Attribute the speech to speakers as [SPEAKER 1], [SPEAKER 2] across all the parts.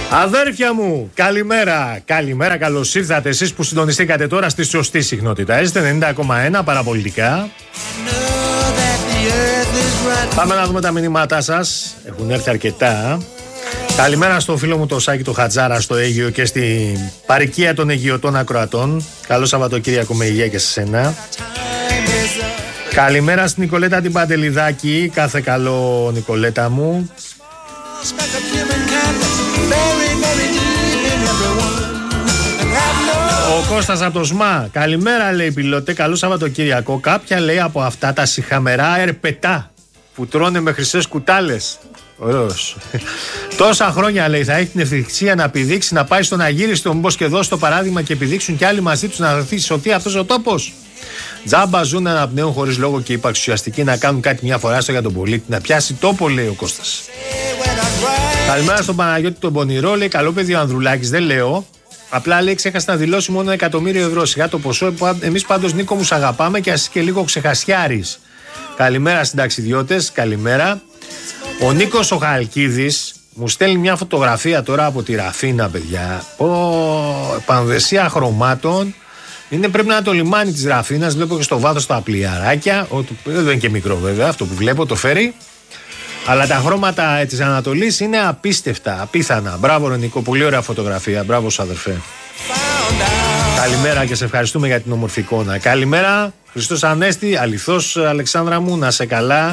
[SPEAKER 1] Αδέρφια μου, καλημέρα. Καλημέρα, καλώς ήρθατε εσείς που συντονιστήκατε τώρα στη σωστή συχνότητα. Είστε 90,1 παραπολιτικά. Πάμε να δούμε τα μηνύματά σας. Έχουν έρθει αρκετά. Καλημέρα στο φίλο μου το Σάκη το Χατζάρα στο Αίγυο και στην παροικία των Αιγιωτών Ακροατών. Καλό Σαββατοκύριακο με υγεία και σε σένα. Καλημέρα στην Νικολέτα την Παντελιδάκη. Κάθε καλό, Νικολέτα μου. Ο Κώστας από το ΣΜΑ. Καλημέρα, λέει πιλότε. Καλό Σαββατοκύριακο. Κάποια, λέει, από αυτά τα σιχαμερά ερπετά που τρώνε με χρυσές κουτάλες. Ωραίος. Τόσα χρόνια, λέει, θα έχει την ευθυξία να πηδήξει, να πάει στον αγύριστο, μήπως και δώσει το παράδειγμα και πηδήξουν κι άλλοι μαζί τους να σωθεί αυτός ο τόπος. Τζάμπα ζουν να αναπνέουν χωρίς λόγο και υπαξιαστικοί να κάνουν κάτι μια φορά στο για τον πολίτη. Να πιάσει τόπο, λέει ο Κώστας. Καλημέρα στον Παναγιώτη τον Πονηρό. Λέει καλό παιδί ο Ανδρουλάκης, δεν λέω. Απλά, λέει, ξέχασε να δηλώσει μόνο 1.000.000 ευρώ. Σιγά το ποσό. Εμείς πάντως, Νίκο μου, σ' αγαπάμε και ας είσαι και λίγο ξεχασιάρης. Καλημέρα συνταξιδιώτες, καλημέρα. Ο Νίκος ο Χαλκίδης μου στέλνει μια φωτογραφία τώρα από τη Ραφίνα, παιδιά. Πανδεσία χρωμάτων. Πρέπει να είναι το λιμάνι της Ραφίνας. Βλέπω και στο βάθος τα πλοιαράκια. Δεν είναι και μικρό, βέβαια, αυτό που βλέπω το φέρει. Αλλά τα χρώματα της Ανατολής είναι απίστευτα, απίθανα. Μπράβο, Νικό, πολύ ωραία φωτογραφία. Μπράβο σου, αδερφέ. Καλημέρα και σε ευχαριστούμε για την όμορφη εικόνα. Καλημέρα, Χριστός Ανέστη, αληθώς, Αλεξάνδρα μου, να σε καλά.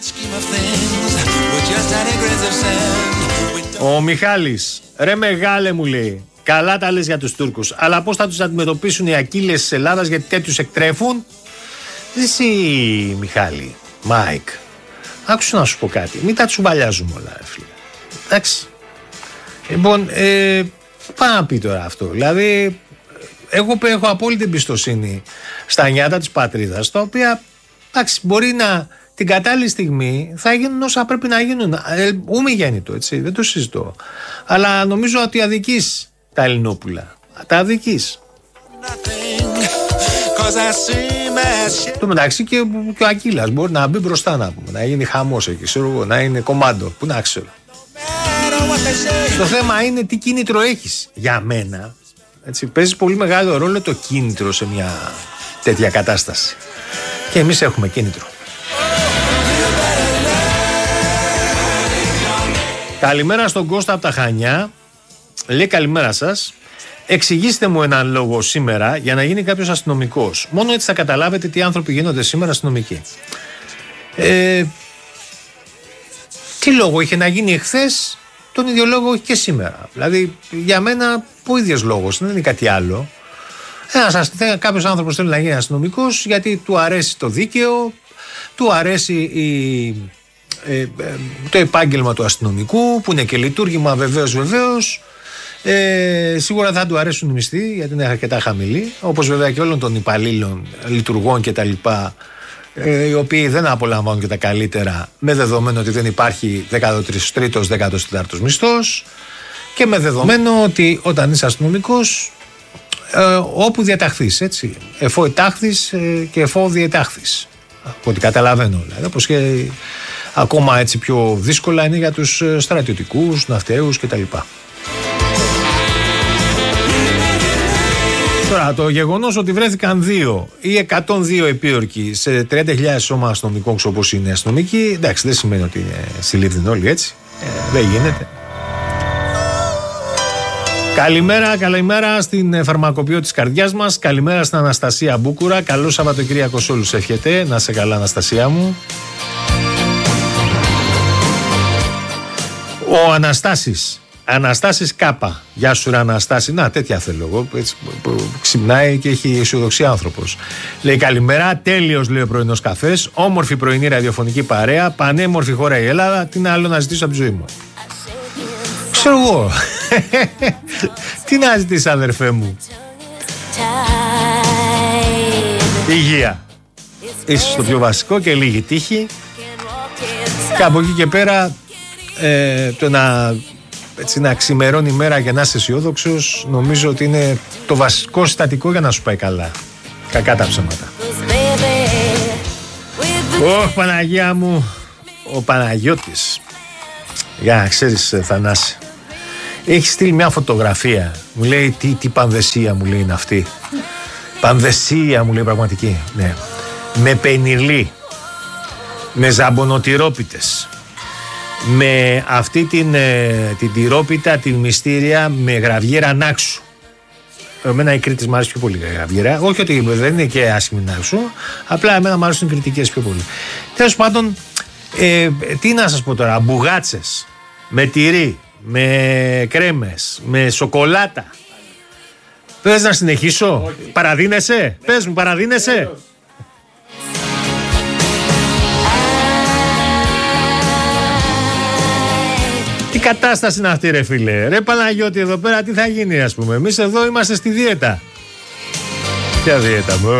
[SPEAKER 1] Ο Μιχάλης, ρε μεγάλε, μου λέει, καλά τα λες για τους Τούρκους, αλλά πώς θα τους αντιμετωπίσουν οι ακύλες της Ελλάδας, γιατί τέτοιους εκτρέφουν? Εσύ, Μιχάλη, Μάικ, άκουσα να σου πω κάτι, μην τα τσουμπαλιάζουμε όλα, φίλε. Εντάξει. Λοιπόν, πάω να πει τώρα αυτό. Δηλαδή, εγώ έχω απόλυτη εμπιστοσύνη στα νιάτα της πατρίδας, τα οποία, εντάξει, μπορεί να την κατάλληλη στιγμή θα γίνουν όσα πρέπει να γίνουν. Ούμι γέννητο, έτσι, δεν το συζητώ. Αλλά νομίζω ότι αδικείς τα Ελληνόπουλα. Τα αδικείς. Το μεταξύ και ο Ακύλας μπορεί να μπει μπροστά, να πούμε, να γίνει χαμός εκεί, ξέρω εγώ, να είναι κομμάντο, που να ξέρω. Το θέμα είναι τι κίνητρο έχεις. Για μένα, έτσι, παίζει πολύ μεγάλο ρόλο το κίνητρο σε μια τέτοια κατάσταση. Και εμείς έχουμε κίνητρο. Καλημέρα στον Κώστα από τα Χανιά. Λέει καλημέρα σας. Εξηγήστε μου έναν λόγο σήμερα για να γίνει κάποιος αστυνομικός. Μόνο έτσι θα καταλάβετε τι άνθρωποι γίνονται σήμερα αστυνομικοί. Τι λόγο είχε να γίνει εχθές, τον ίδιο λόγο έχει και σήμερα. Δηλαδή για μένα ο ίδιος λόγος, δεν είναι κάτι άλλο. Κάποιος άνθρωπος θέλει να γίνει αστυνομικός γιατί του αρέσει το δίκαιο, του αρέσει το επάγγελμα του αστυνομικού, που είναι και λειτουργήμα βεβαίως. Σίγουρα θα του αρέσουν οι μισθοί γιατί είναι αρκετά χαμηλοί, όπως βέβαια και όλων των υπαλλήλων, λειτουργών κτλ, οι οποίοι δεν απολαμβάνουν και τα καλύτερα, με δεδομένο ότι δεν υπάρχει 13ος, 14ος μισθός, και με δεδομένο ότι όταν είσαι αστυνομικός, όπου διαταχθείς, έτσι, εφό ετάχθης και εφό διετάχθης, από ό,τι καταλαβαίνω, δηλαδή, όπως και ακόμα έτσι πιο δύσκολα είναι για τους στρατιωτικούς, ναυταίους κτλ. Τώρα, το γεγονός ότι βρέθηκαν 2 ή 102 επίορκοι σε 30.000 σώμα αστυνομικών όπως είναι αστυνομικοί, εντάξει, δεν σημαίνει ότι είναι συλλήφθην όλοι, έτσι. Δεν γίνεται. Καλημέρα στην φαρμακοποιό της καρδιάς μας. Καλημέρα στην Αναστασία Μπούκουρα. Καλό Σαββατοκύριακο σε όλους εύχεται. Να σε καλά, Αναστασία μου. Ο Αναστάσης Κάπα. Γεια σου, ρε Αναστάση. Να, τέτοια θέλω εγώ. Έτσι, ξυπνάει και έχει αισιοδοξία άνθρωπος. Λέει καλημέρα. Τέλειος, λέει, ο πρωινός καφές. Όμορφη πρωινή ραδιοφωνική παρέα. Πανέμορφη χώρα η Ελλάδα. Τι να άλλο να ζητήσω από τη ζωή μου? Ξέρω εγώ. Τι να ζητήσεις, αδερφέ μου? Υγεία. Ίσως το πιο βασικό, και λίγη τύχη. Και από εκεί και πέρα το να ξημερώνει η μέρα και να είσαι αισιόδοξος, νομίζω ότι είναι το βασικό συστατικό για να σου πάει καλά. Κακά τα ψέματα. Παναγία μου, ο Παναγιώτης. Για να ξέρεις, Θανάση, Έχει στείλει μια φωτογραφία. Μου λέει τι πανδεσία μου λέει είναι αυτή. Πανδεσία μου λέει πραγματική. Ναι. Με πενιλί, με ζαμπονοτυρόπιτες, με αυτή την τυρόπιτα, την μυστήρια, με γραβιέρα νάξου. Εμένα η Κρήτης μου άρεσε πιο πολύ η γραβιέρα. Όχι ότι δεν είναι και άσχημη νάξου, απλά εμένα μου άρεσαν οι κρητικές πιο πολύ. Τέλος πάντων, τι να σας πω τώρα, μπουγάτσες, με τυρί, με κρέμες, με σοκολάτα. Πες να συνεχίσω, όχι. Παραδίνεσαι, πες μου παραδίνεσαι. Τι κατάσταση είναι αυτή ρε φίλε. Ρε Παναγιώτη εδώ πέρα τι θα γίνει ας πούμε. Εμείς εδώ είμαστε στη δίαιτα. Ποια δίαιτα μου.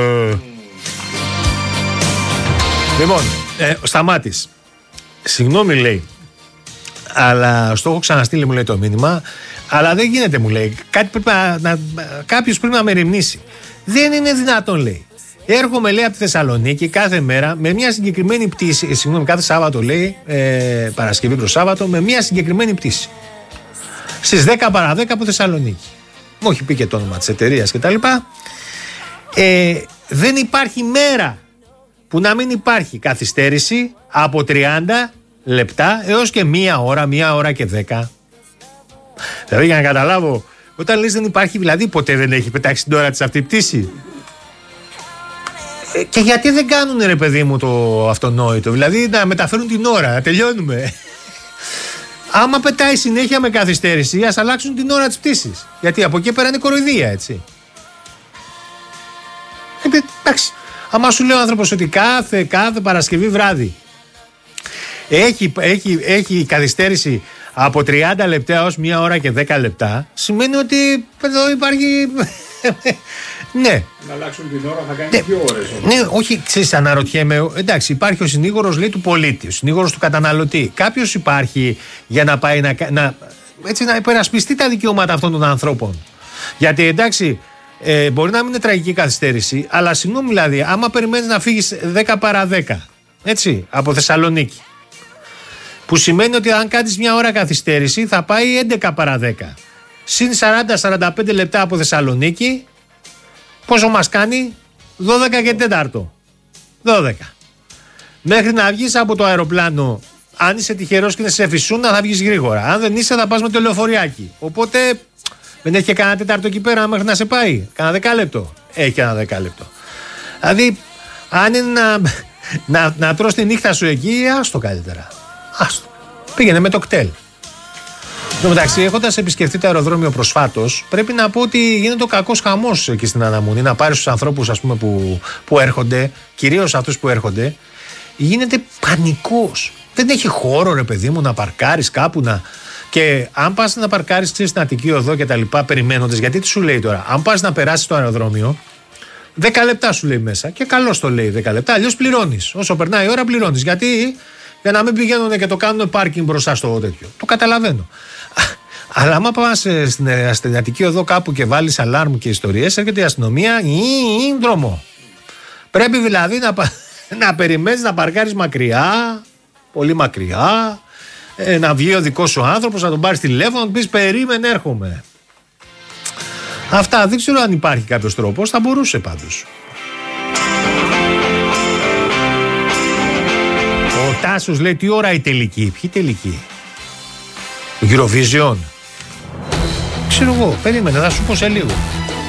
[SPEAKER 1] Λοιπόν, ο Σταμάτης. Συγγνώμη λέει. Αλλά στο έχω ξαναστείλει μου λέει το μήνυμα. Αλλά δεν γίνεται μου λέει. Κάποιος πρέπει να με ρημνήσει. Δεν είναι δυνατόν λέει. Έρχομαι λέει από τη Θεσσαλονίκη κάθε μέρα με μια συγκεκριμένη πτήση. Συγγνώμη, κάθε Σάββατο λέει, Παρασκευή προς Σάββατο, με μια συγκεκριμένη πτήση. Στις 10 παρά 10 από Θεσσαλονίκη. Μου έχει πει και το όνομα της εταιρείας κτλ. Δεν υπάρχει μέρα που να μην υπάρχει καθυστέρηση από 30 λεπτά έως και μία ώρα και 10. Δηλαδή για να καταλάβω, όταν λες δεν υπάρχει, δηλαδή ποτέ δεν έχει πετάξει την ώρα της αυτή η πτήση. Και γιατί δεν κάνουν ρε παιδί μου το αυτονόητο, δηλαδή να μεταφέρουν την ώρα, να τελειώνουμε. Άμα πετάει συνέχεια με καθυστέρηση, ας αλλάξουν την ώρα της πτήσης. Γιατί από εκεί πέρα είναι κοροϊδία, έτσι. Εντάξει, άμα σου λέει ο άνθρωπος ότι κάθε Παρασκευή βράδυ έχει καθυστέρηση από 30 λεπτά ως 1 ώρα και 10 λεπτά, σημαίνει ότι εδώ υπάρχει... Ναι.
[SPEAKER 2] Να αλλάξουν την ώρα θα κάνει 2 ώρες.
[SPEAKER 1] Ναι, όχι, ξέρεις, αναρωτιέμαι. Εντάξει, υπάρχει ο συνήγορος λέει του πολίτη, ο συνήγορος του καταναλωτή. Κάποιος υπάρχει για να πάει να υπερασπιστεί τα δικαιώματα αυτών των ανθρώπων. Γιατί εντάξει, μπορεί να μην είναι τραγική καθυστέρηση, αλλά συγγνώμη δηλαδή, άμα περιμένεις να φύγεις 10 παρά 10, έτσι, από Θεσσαλονίκη, που σημαίνει ότι αν κάνεις 1 ώρα καθυστέρηση θα πάει 11 παρά 10. Συν 40-45 λεπτά από Θεσσαλονίκη, πόσο μας κάνει? 12 και 4. 12. Μέχρι να βγεις από το αεροπλάνο, αν είσαι τυχερός και είναι σε Φυσούνα, θα βγεις γρήγορα. Αν δεν είσαι, θα πας με το λεωφοριάκι. Οπότε δεν έχει και κανένα τέταρτο εκεί πέρα μέχρι να σε πάει. Κάνα 10 λεπτό. Έχει και ένα 10 λεπτό. Δηλαδή, αν είναι να τρως τη νύχτα σου εκεί, άστο καλύτερα. Άστο. Πήγαινε με το κτέλ. Εν τω μεταξύ, έχοντας επισκεφτεί το αεροδρόμιο προσφάτως, πρέπει να πω ότι γίνεται ο κακός χαμός εκεί στην Αναμούνη. Να πάρεις τους ανθρώπους ας πούμε, που έρχονται, κυρίως αυτούς που έρχονται, γίνεται πανικός. Δεν έχει χώρο, ρε παιδί μου, να παρκάρεις κάπου να. Και αν πας να παρκάρεις στην Αττική Οδό και τα λοιπά, περιμένοντας, γιατί τι σου λέει τώρα, αν πας να περάσεις το αεροδρόμιο, 10 λεπτά σου λέει μέσα και καλώς το λέει 10 λεπτά. Αλλιώς πληρώνεις. Όσο περνάει η ώρα πληρώνεις. Γιατί για να μην πηγαίνουν και το κάνουν πάρκινγκ μπροστά στο τέτοιο. Το καταλαβαίνω. Αλλά άμα πας στην Αττική Οδό κάπου και βάλεις αλάρμ και ιστορίες, έρχεται η αστυνομία δρόμο. Πρέπει δηλαδή να περιμένεις να παρκάρεις μακριά, πολύ μακριά, να βγει ο δικός σου άνθρωπος, να τον πάρεις τηλέφωνο, να του πεις περίμενε έρχομαι. Αυτά δεν ξέρω αν υπάρχει κάποιος τρόπος, θα μπορούσε πάντως. Ο Τάσος λέει τι ώρα η τελική, ποιοι τελική? Eurovision. Ξέρω εγώ, περίμενε, θα σου πω σε λίγο.